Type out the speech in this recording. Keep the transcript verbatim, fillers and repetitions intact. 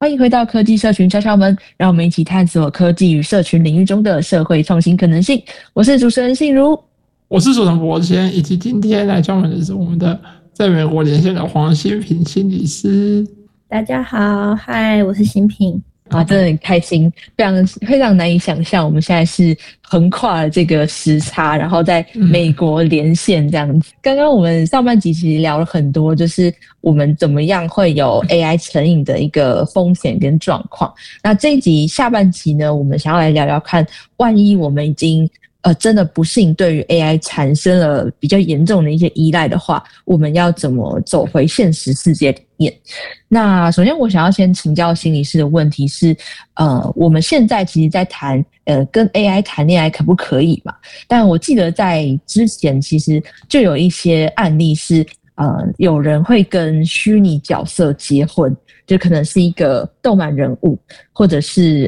欢迎回到科技社群敲敲门，让我们一起探索科技与社群领域中的社会创新可能性。我是主持人信如， 我是主持人博谦，以及今天来敲门的是我们的在美国连线的黄新平心理师。 大家好，嗨，我是新平。 啊，真的很开心，非常非常难以想象，我们现在是横跨了这个时差，然后在美国连线这样子。嗯、刚刚我们上半集其实聊了很多，就是我们怎么样会有 A I 成瘾的一个风险跟状况。那这一集下半集呢，我们想要来聊聊看，万一我们已经呃真的不幸对于 A I 产生了比较严重的一些依赖的话，我们要怎么走回现实世界里面？那首先我想要先请教心理师的问题是，呃，我们现在其实在谈呃跟 A I 谈恋爱可不可以嘛？但我记得在之前其实就有一些案例是，呃，有人会跟虚拟角色结婚，就可能是一个动漫人物，或者是